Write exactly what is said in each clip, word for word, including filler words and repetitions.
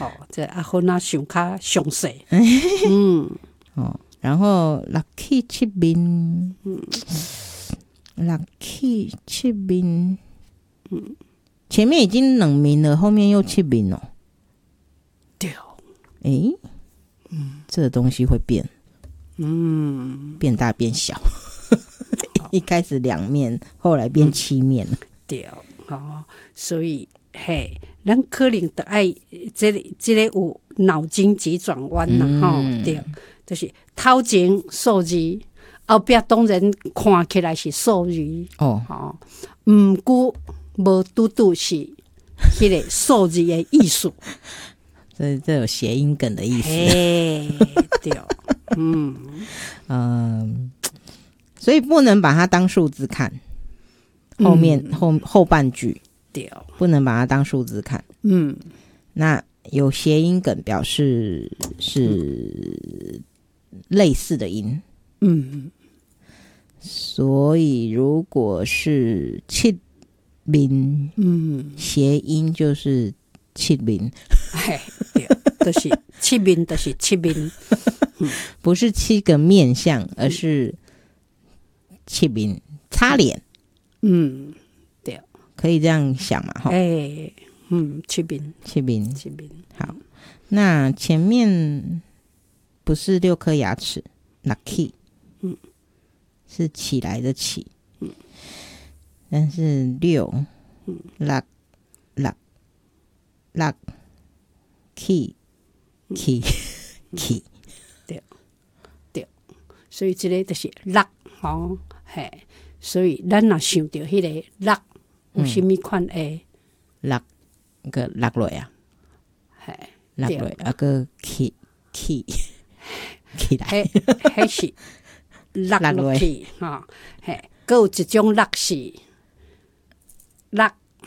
哦，这阿芬啊想较详细。嗯， 哦，然后六起七面，嗯，六起七面，嗯，前面已经两面了，后面又七面了。 对， 诶，嗯，这个东西会变，嗯，变大变小。一开始两面，后来变七面了。 对，哦，所以嘿，咱可能得爱这个这个有脑筋急转弯啦，吼、嗯，对，就是头前数字，后壁当然看起来是数字哦，哦，毋过无拄拄是迄个数字的意思。 这这有谐音梗的意思。 嘿，对，嗯嗯。所以不能把它当数字看，后面、嗯、后后半句对， 不能把它当数字看。嗯，那有谐音梗表示是类似的音。嗯，所以如果是七面，嗯，谐音就是七面。 哎，对，就是七面，就是七面， 嗯、不是七个面相，而是。七面擦脸， 嗯，对， 可以这样想嘛？哈， 哎，嗯，七面， 七面， 七面。 好，那前面不是六颗牙齿，六起，嗯，是起来的起，嗯，但是六，嗯，六六六起起起， 对对，所以这个就是六，哦。嘿，所以咱若想到迄个落，有啥物款诶？ 落个落落啊， 嘿， 落落啊个起起起来， 迄迄是落落去哈。嘿，佮有一种落是落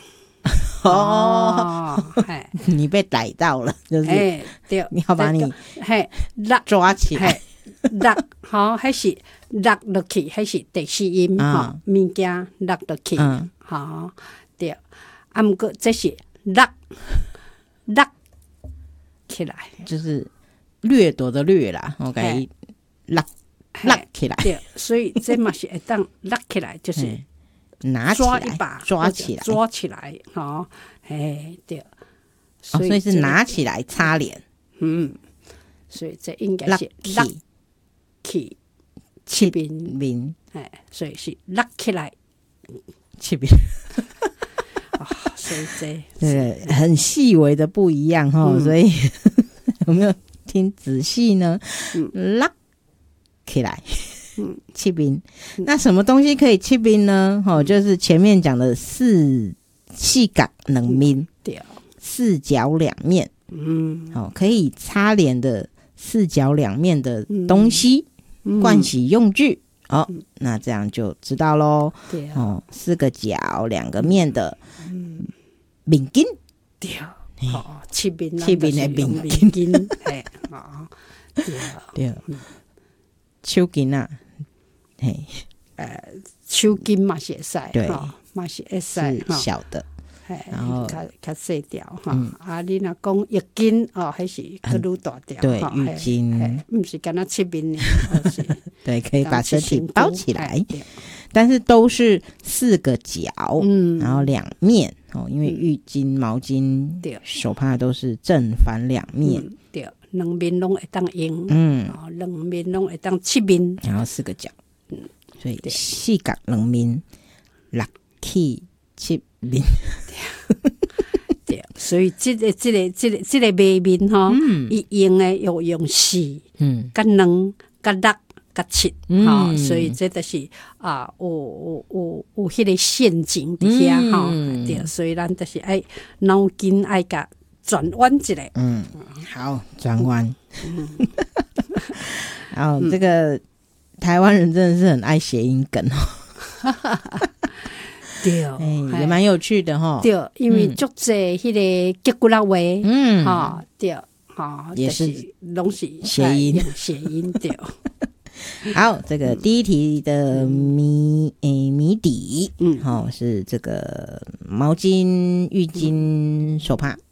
哦，嘿，你被逮到了，就是哎，对， 你要把你嘿落抓起来。 落好，还是落落去，还是第四音哈？物件落落去，好对。啊，毋过这是落落起来， 就是掠夺的掠啦。OK， 落落起来， 对，所以这嘛是会当落起来，就是拿起来， 抓一把， 抓起来， 抓起来，哈，哎，对。 所以是拿起来擦脸， 嗯，所以这应该是落。起七面面，哎，所以是落起来七面， 啊，所以这对很细微的不一样哈、嗯，所以有没有听仔细呢？嗯，落起来，嗯，七面，那什么东西可以七面呢？哦，就是前面讲的四四角两面， 对， 四角两面，嗯，哦，可以擦脸的四角两面的东西。嗯，盥洗用具，哦，嗯、那这样就知道咯。 对、啊、 哦，四个角两个面的面巾， 对，哦，七面七面的面巾，嘿，哦，对， 对，手巾啊，嘿， 呃，手巾嘛是会使， 对， 嘛是会使， 是小的。 然后较较细条哈、嗯，啊，你若讲浴巾哦，还是更愈大条， 对，浴巾， 不是干那七面的， 对，可以把身体包起来，但是都是四个角，嗯，然后两面哦，因为浴巾、毛巾、对，手帕都是正反两面，嗯、 对，两面拢会当用，嗯，哦，两面拢会当七面， 然后四个角，嗯，所以四角两面，六起七面。 对，所以这个、这个、这个、这个卖面哈，伊、嗯、用的要用四、嗯，甲两、甲六、甲七，哈、嗯，所以这就是啊，有有有有迄个陷阱伫遐哈，对，所以咱就是爱脑筋爱甲转弯一下， 嗯，好，转弯，嗯，然后这个、嗯、台湾人真的是很爱谐音梗哦。 对， 欸、也蛮有趣的哈。 对，因为足侪迄个吉古拉话，嗯，哈、哦，对，哈、哦， 也是拢是谐音， 谐音对。 好，这个第一题的谜诶谜底，嗯，好、哦、是这个毛巾、浴巾、手帕。